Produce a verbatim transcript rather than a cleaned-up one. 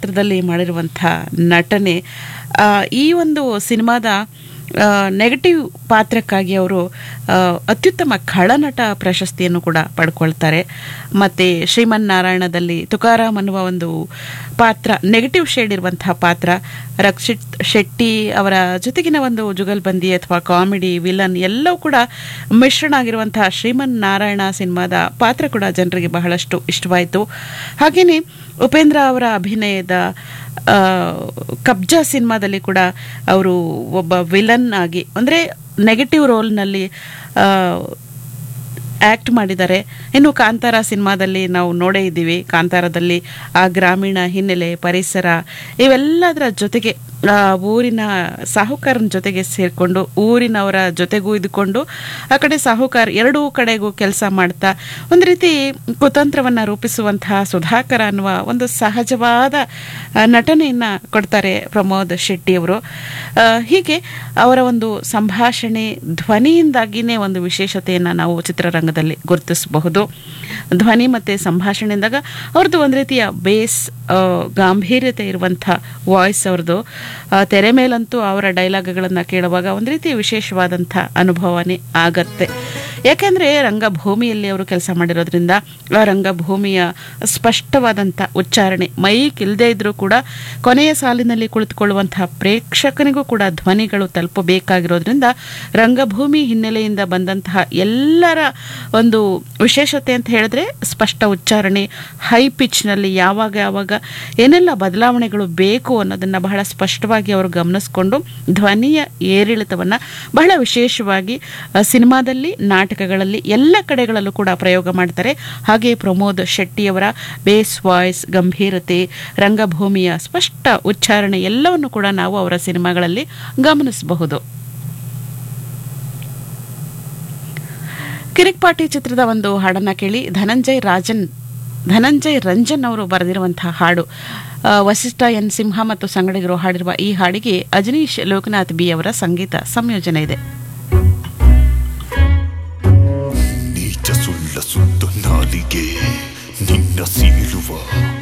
ಪಾತ್ರದಲ್ಲಿ ಮಾಡಿರುವಂಥ ನಟನೆ. ಈ ಒಂದು ಸಿನಿಮಾದ ನೆಗೆಟಿವ್ ಪಾತ್ರಕ್ಕಾಗಿ ಅವರು ಅತ್ಯುತ್ತಮ ಖಳನಟ ಪ್ರಶಸ್ತಿಯನ್ನು ಕೂಡ ಪಡ್ಕೊಳ್ತಾರೆ. ಮತ್ತು ಶ್ರೀಮನ್ನಾರಾಯಣದಲ್ಲಿ ತುಕಾರಾಮ್ ಅನ್ನುವ ಒಂದು ಪಾತ್ರ, ನೆಗೆಟಿವ್ ಶೇಡ್ ಇರುವಂತಹ ಪಾತ್ರ, ರಕ್ಷಿತ್ ಶೆಟ್ಟಿ ಅವರ ಜೊತೆಗಿನ ಒಂದು ಜುಗಲ್ಬಂದಿ ಅಥವಾ ಕಾಮಿಡಿ ವಿಲನ್ ಎಲ್ಲವೂ ಕೂಡ ಮಿಶ್ರಣ ಆಗಿರುವಂತಹ ಶ್ರೀಮನ್ನಾರಾಯಣ ಸಿನಿಮಾದ ಪಾತ್ರ ಕೂಡ ಜನರಿಗೆ ಬಹಳಷ್ಟು ಇಷ್ಟವಾಯಿತು. ಹಾಗೆಯೇ ಉಪೇಂದ್ರ ಅವರ ಅಭಿನಯದ ಕಬ್ಜಾ ಸಿನಿಮಾದಲ್ಲಿ ಕೂಡ ಅವರು ಒಬ್ಬ ವಿಲನ್ ಆಗಿ, ಅಂದರೆ ನೆಗೆಟಿವ್ ರೋಲ್ನಲ್ಲಿ ಆ್ಯಕ್ಟ್ ಮಾಡಿದ್ದಾರೆ. ಇನ್ನು ಕಾಂತಾರ ಸಿನಿಮಾದಲ್ಲಿ ನಾವು ನೋಡೇ ಇದ್ದೀವಿ. ಕಾಂತಾರದಲ್ಲಿ ಆ ಗ್ರಾಮೀಣ ಹಿನ್ನೆಲೆ, ಪರಿಸರ ಇವೆಲ್ಲದರ ಜೊತೆಗೆ ಊರಿನ ಸಾಹುಕಾರನ ಜೊತೆಗೆ ಸೇರಿಕೊಂಡು ಊರಿನವರ ಜೊತೆಗೂ ಇದ್ದುಕೊಂಡು ಆ ಕಡೆ ಸಾಹುಕಾರ ಎರಡೂ ಕಡೆಗೂ ಕೆಲಸ ಮಾಡ್ತಾ ಒಂದು ರೀತಿ ಕುತಂತ್ರವನ್ನು ರೂಪಿಸುವಂತಹ ಸುಧಾಕರ ಅನ್ನುವ ಒಂದು ಸಹಜವಾದ ನಟನೆಯನ್ನು ಕೊಡ್ತಾರೆ ಪ್ರಮೋದ್ ಶೆಟ್ಟಿಯವರು. ಹೀಗೆ ಅವರ ಒಂದು ಸಂಭಾಷಣೆ ಧ್ವನಿಯಿಂದಾಗಿಯೇ ಒಂದು ವಿಶೇಷತೆಯನ್ನು ನಾವು ಚಿತ್ರರಂಗದಲ್ಲಿ ಗುರುತಿಸಬಹುದು. ಧ್ವನಿ ಮತ್ತು ಸಂಭಾಷಣೆಯಿಂದಾಗ ಅವ್ರದ್ದು ಒಂದು ರೀತಿಯ ಬೇಸ್, ಗಾಂಭೀರ್ಯತೆ ಇರುವಂಥ ವಾಯ್ಸ್ ಅವ್ರದ್ದು. ತೆರೆ ಮೇಲಂತೂ ಅವರ ಡೈಲಾಗ್ಗಳನ್ನು ಕೇಳುವಾಗ ಒಂದು ರೀತಿ ವಿಶೇಷವಾದಂಥ ಅನುಭವನೇ ಆಗತ್ತೆ. ಯಾಕೆಂದರೆ ರಂಗಭೂಮಿಯಲ್ಲಿ ಅವರು ಕೆಲಸ ಮಾಡಿರೋದ್ರಿಂದ ಆ ರಂಗಭೂಮಿಯ ಸ್ಪಷ್ಟವಾದಂಥ ಉಚ್ಚಾರಣೆ ಮೈಕ್ ಇಲ್ಲದೇ ಇದ್ದರೂ ಕೂಡ ಕೊನೆಯ ಸಾಲಿನಲ್ಲಿ ಕುಳಿತುಕೊಳ್ಳುವಂತಹ ಪ್ರೇಕ್ಷಕನಿಗೂ ಕೂಡ ಧ್ವನಿಗಳು ತಲುಪಬೇಕಾಗಿರೋದ್ರಿಂದ ರಂಗಭೂಮಿ ಹಿನ್ನೆಲೆಯಿಂದ ಬಂದಂತಹ ಎಲ್ಲರ ಒಂದು ವಿಶೇಷತೆ ಅಂತ ಹೇಳಿದ್ರೆ ಸ್ಪಷ್ಟ ಉಚ್ಚಾರಣೆ, ಹೈ ಪಿಚ್ನಲ್ಲಿ ಯಾವಾಗ ಯಾವಾಗ ಏನೆಲ್ಲ ಬದಲಾವಣೆಗಳು ಬೇಕು ಅನ್ನೋದನ್ನು ಬಹಳ ಸ್ಪಷ್ಟವಾಗಿ ಅವರು ಗಮನಿಸಿಕೊಂಡು ಧ್ವನಿಯ ಏರಿಳಿತವನ್ನು ಬಹಳ ವಿಶೇಷವಾಗಿ ಸಿನಿಮಾದಲ್ಲಿ, ನಾಟಕಗಳಲ್ಲಿ ಎಲ್ಲ ಕಡೆಗಳಲ್ಲೂ ಕೂಡ ಪ್ರಯೋಗ ಮಾಡ್ತಾರೆ. ಹಾಗೆ ಪ್ರಮೋದ್ ಶೆಟ್ಟಿಯವರ ಬೇಸ್ ವಾಯ್ಸ್, ಗಂಭೀರತೆ, ರಂಗಭೂಮಿಯ ಸ್ಪಷ್ಟ ಉಚ್ಚಾರಣೆ ಎಲ್ಲವನ್ನು ಕೂಡ ನಾವು ಅವರ ಸಿನಿಮಾಗಳಲ್ಲಿ ಗಮನಿಸಬಹುದು. ಕಿರಿಕ್ಪಾಟಿ ಚಿತ್ರದ ಒಂದು ಹಾಡನ್ನು ಕೇಳಿ. ಧನಂಜಯ್ ರಾಜನ್ ಧನಂಜಯ್ ರಂಜನ್ ಅವರು ಬರೆದಿರುವಂತಹ ಹಾಡು. ವಸಿಷ್ಠ ಎನ್ ಸಿಂಹ ಮತ್ತು ಸಂಗಡಿಗರು ಹಾಡಿರುವ ಈ ಹಾಡಿಗೆ ಅಜನೀಶ್ ಲೋಕನಾಥ್ ಬಿ ಅವರ ಸಂಗೀತ ಸಂಯೋಜನೆ ಇದೆ. ನೀಚ ಸುಳ್ಳ ಸುತ್ತು ನಾಲಿಗೆ ನಿನ್ನ ಸೀಳುವ